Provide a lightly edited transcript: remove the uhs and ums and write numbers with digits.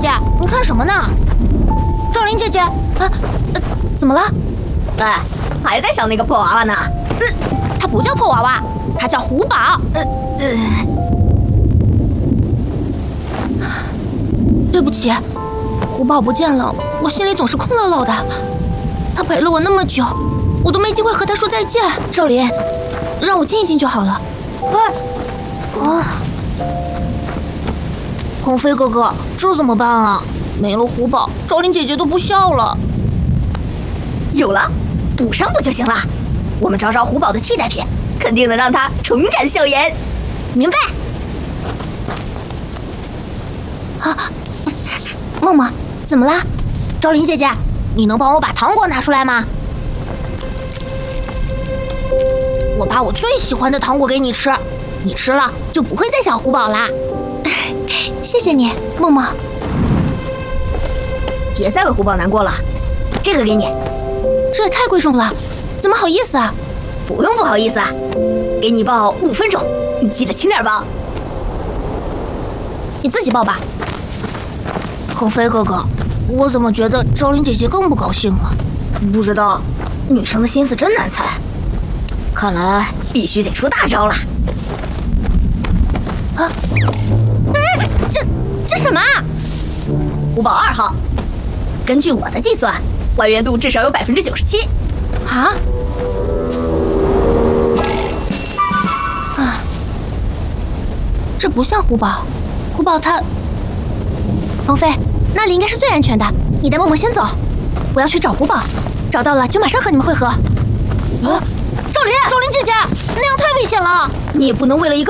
姐，你看什么呢？赵琳姐姐， 怎么了？ 哎，还在想那个破娃娃呢？ 它不叫破娃娃，它叫虎宝。对不起，虎宝不见了，我心里总是空落落的。他陪了我那么久，我都没机会和他说再见。 赵琳， 让我静一静就好了。 鹏飞哥哥，这怎么办啊？没了虎宝，赵琳姐姐都不笑了。 有了，补上不就行了？我们找找虎宝的替代品，肯定能让他重展笑颜。 明白。 梦梦，怎么啦？ 赵琳姐姐，你能帮我把糖果拿出来吗？我把我最喜欢的糖果给你吃，你吃了就不会再想虎宝啦。 谢谢你，梦梦。 别再为虎宝难过了，这个给你。 这也太贵重了，怎么好意思啊？ 不用不好意思啊，给你抱5分钟，你记得轻点抱。 你自己抱吧。 鹏飞哥哥，我怎么觉得赵琳姐姐更不高兴了？ 不知道，女生的心思真难猜，看来必须得出大招了。 这什么啊？ 虎宝2号，根据我的计算，还原度至少有97%。 这不像虎宝，虎宝他……鹏飞，那里应该是最安全的，你带梦梦先走，我要去找虎宝，找到了就马上和你们会合。 赵琳姐姐，那样太危险了， 你也不能为了一个